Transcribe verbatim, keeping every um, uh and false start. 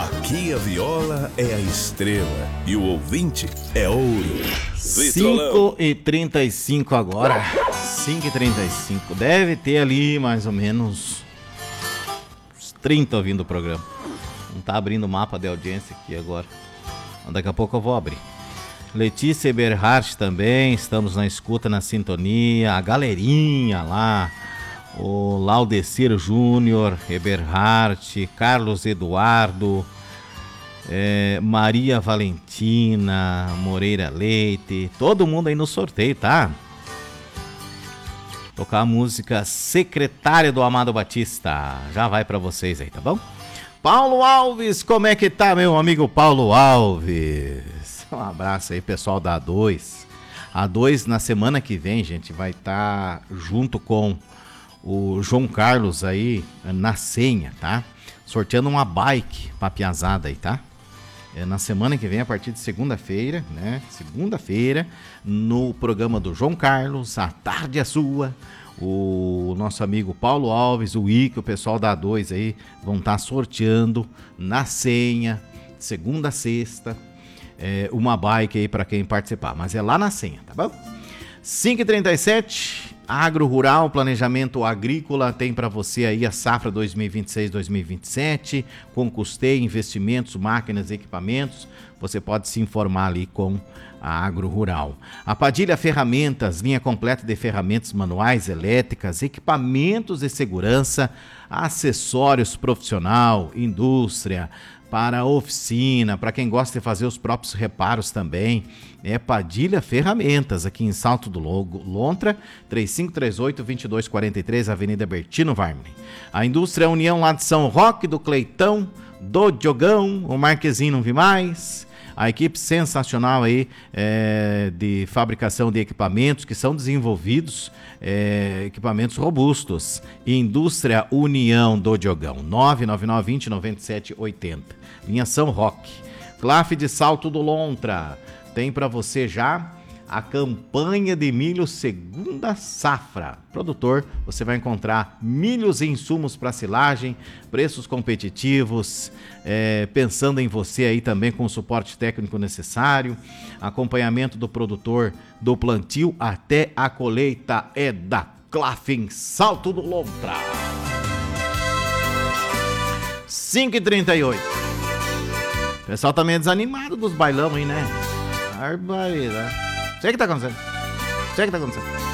Aqui a viola é a estrela e o ouvinte é ouro. cinco e trinta e cinco agora. cinco e trinta e cinco. Deve ter ali mais ou menos uns trinta ouvindo o programa. Não tá abrindo o mapa de audiência aqui agora. Daqui a pouco eu vou abrir. Letícia Eberhardt também, estamos na escuta, na sintonia. A galerinha lá, o Laudecir Júnior, Eberhardt, Carlos Eduardo, é, Maria Valentina, Moreira Leite, todo mundo aí no sorteio, tá? Tocar a música Secretária do Amado Batista, já vai pra vocês aí, tá bom? Paulo Alves, como é que tá, meu amigo Paulo Alves? Um abraço aí, pessoal da A dois. A dois na semana que vem, gente, vai estar tá junto com o João Carlos aí na senha, tá? Sorteando uma bike pra piazada aí, tá? É na semana que vem, a partir de segunda-feira, né? Segunda-feira, no programa do João Carlos, A Tarde é Sua. O nosso amigo Paulo Alves, o Ike, o pessoal da A dois aí vão estar tá sorteando na senha, segunda a sexta, é, uma bike aí para quem participar, mas é lá na senha, tá bom? cinco e trinta e sete, Agro Rural, Planejamento Agrícola, tem para você aí a safra dois mil e vinte e seis dois mil e vinte e sete, com custeio, investimentos, máquinas e equipamentos. Você pode se informar ali com a Agro Rural. A Padilha Ferramentas, linha completa de ferramentas manuais, elétricas, equipamentos de segurança, acessórios profissional, indústria, para oficina, para quem gosta de fazer os próprios reparos também. É Padilha Ferramentas, aqui em Salto do Lontra, três cinco três oito, dois dois quatro três, Avenida Bertino Varmely. A Indústria União lá de São Roque, do Cleitão, do Diogão, o Marquezinho não vi mais. A equipe sensacional aí é, de fabricação de equipamentos que são desenvolvidos, é, equipamentos robustos. Indústria União do Diogão, nove nove nove, dois zero, nove sete oito zero. Linha São Roque. Claf de Salto do Lontra, tem para você já a campanha de milho segunda safra. Produtor, você vai encontrar milhos e insumos para silagem, preços competitivos, é, pensando em você aí também com o suporte técnico necessário, acompanhamento do produtor do plantio até a colheita é da Claf em Salto do Lontra. cinco e trinta e oito. O pessoal tá meio desanimado dos bailão aí, né? Barbaridade. O que que tá acontecendo? O que que tá acontecendo?